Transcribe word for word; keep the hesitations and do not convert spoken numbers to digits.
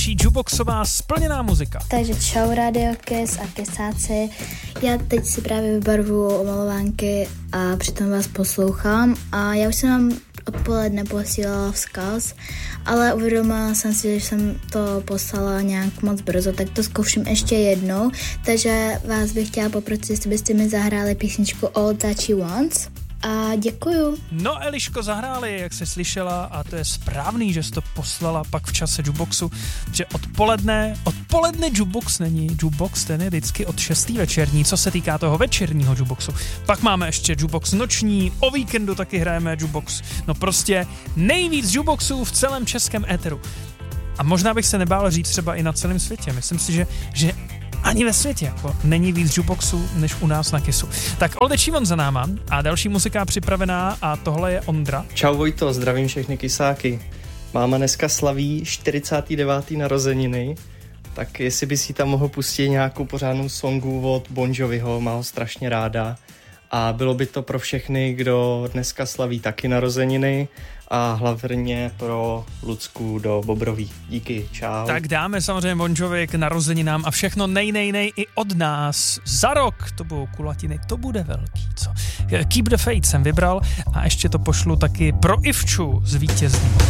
další jukeboxová splněná muzika. Takže čau Radio Kiss a Kissáci. Já teď si právě vybarvuju omalovánky a přitom vás poslouchám a já už jsem vám odpoledne posílala vzkaz, ale uvědomila jsem si, že jsem to poslala nějak moc brzo, tak to zkouším ještě jednou, takže vás bych chtěla poprosit, jestli byste mi zahráli písničku All That She Wants. A děkuju. No Eliško, zahráli, jak jsi slyšela, a to je správný, že jsi to poslala pak v čase jukeboxu, že odpoledne, odpoledne jukebox není, jukebox ten je vždycky od šestý večerní, co se týká toho večerního jukeboxu. Pak máme ještě jukebox noční, o víkendu taky hrajeme jukebox. No prostě nejvíc jukeboxů v celém českém éteru. A možná bych se nebál říct třeba i na celém světě. Myslím si, že, že ani ve světě jako není víc jukeboxů než u nás na Kissu. Tak All That She Wants za náma a další muzika připravená a tohle je Ondra. Čau Vojto, zdravím všechny Kisáky. Máma dneska slaví čtyřicáté deváté narozeniny, tak jestli by si tam mohl pustit nějakou pořádnou songu od Bon Joviho, má ho strašně ráda. A bylo by to pro všechny, kdo dneska slaví taky narozeniny a hlavně pro Lucku do Bobrový. Díky, čau. Tak dáme samozřejmě Bon Jovi k narozeninám a všechno nej, nej, nej i od nás. Za rok to budou kulatiny, to bude velký, co? Keep the Faith jsem vybral a ještě to pošlu taky pro Ivču z vítězný.